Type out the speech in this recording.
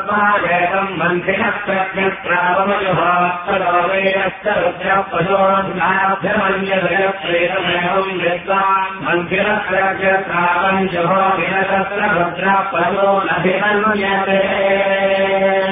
तस्मादेवम् मन्त्रिणः प्रज्ञत्रावमयुहास्तरो वेदश्च रुद्रपशोऽभ्यमन्यदयप्रेतमेवम् विद्वान् मन्त्रिणः प्रज्ञत्रावम् जुहो विनतस्य रुद्रः पशो नभिमन्यते